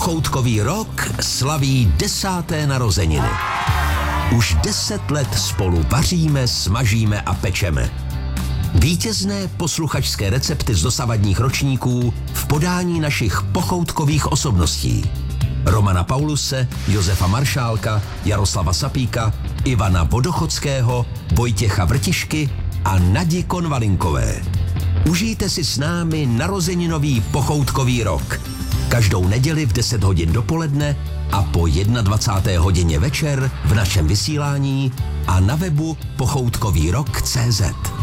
Pochoutkový rok slaví 10. narozeniny. Už 10 let spolu vaříme, smažíme a pečeme. Vítězné posluchačské recepty z dosavadních ročníků v podání našich pochoutkových osobností. Romana Pauluse, Josefa Maršálka, Jaroslava Sapíka, Ivana Vodochodského, Vojtěcha Vrtišky a Nadi Konvalinkové. Užijte si s námi narozeninový pochoutkový rok. Každou neděli v 10 hodin dopoledne a po 21. hodině večer v našem vysílání a na webu pochoutkovýrok.cz.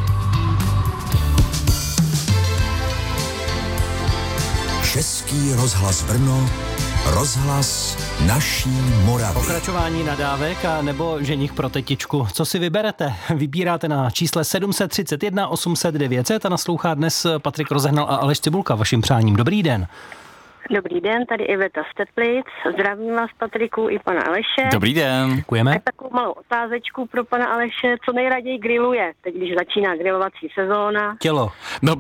Český rozhlas Brno, rozhlas naší Moravy. Pokračování nadávek a nebo ženich pro tetičku. Co si vyberete? Vybíráte na čísle 731 800 900 a naslouchá dnes Patrik Rozehnal a Aleš Cibulka. Vaším přáním. Dobrý den. Dobrý den, tady Iveta z Teplic. Zdravím vás, Patriku, i pana Aleše. Dobrý den. Děkujeme. A takovou malou otázečku pro pana Aleše. Co nejraději grilluje, teď když začíná grilovací sezóna? Tělo. No,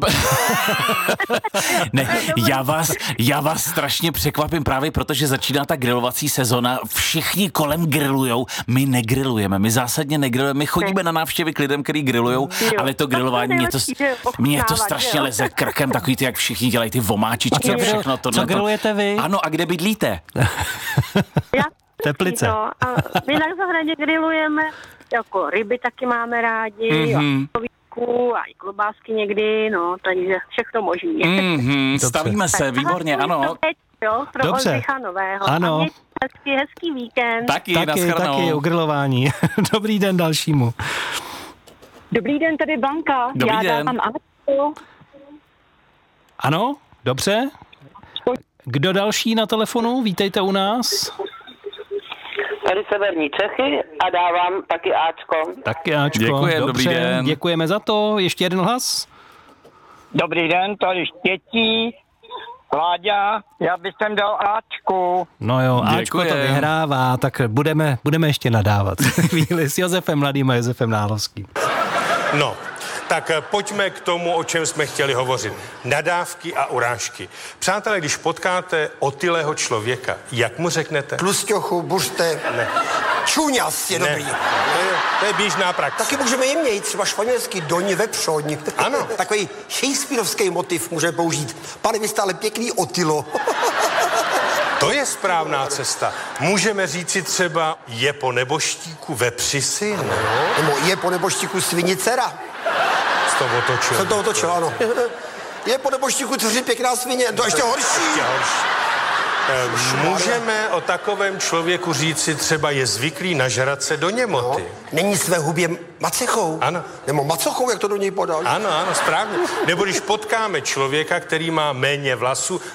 ne, já vás strašně překvapím právě, protože začíná ta grilovací sezona. Všichni kolem grillujou, my negrillujeme, my zásadně negrillujeme, my chodíme na návštěvy k lidem, který grillujou, ale to grilování mě to strašně leze krkem, takový ty, jak všichni dělají ty vomáčičky a všechno tohle. Grillujete vy? Ano, a kde bydlíte? Teplice. No, a my na zahradě grillujeme, jako ryby taky máme rádi, a i klobásky někdy, no, takže všechno možný. Stavíme se, výborně, ano. Pro Dobře. Oldřicha Nového. Ano. A hezký víkend. Taky o grilování. Dobrý den dalšímu. Dobrý den, tady Blanka. Dobrý Já den. dávám Anetu. Ano, dobře. Kdo další na telefonu? Vítejte u nás. Tady severní Čechy a dávám taky Ačko. Taky Ačko. Děkuji, dobře, dobrý den. Děkujeme za to. Ještě jeden hlas. Dobrý den, tady Štětí, Láďa, já bych sem dal Ačku. No jo, Ačko Děkujem. to vyhrává, tak budeme ještě nadávat. Chvíli s Josefem Mladým a Josefem Nálovským. No, tak pojďme k tomu, o čem jsme chtěli hovořit. Nadávky a urážky. Přátelé, když potkáte otylého člověka, jak mu řeknete? Tlusťochu, buřte, Ne. čuňas je dobrý. To je běžná praxe. Taky můžeme jemněji, třeba španělský doň vepřoň. Ano. Takový shakespearovský motiv můžeme použít. Pane, vy jste ale pěkný Otylo. To je správná cesta. Můžeme říci třeba je po neboštíku vepři syn. Nebo je po neboštíku svině dcera. Z toho otočil. Jsem to otočil, ano. Je po neboštíku dceři pěkná svině. To ještě horší. Můžeme o takovém člověku říci třeba je zvyklý nažrat se do němoty. Není své hubě macechou. Ano. Nebo macochou, jak to do něj podal. Ano, správně. Nebo když potkáme člověka, který má méně vlasů,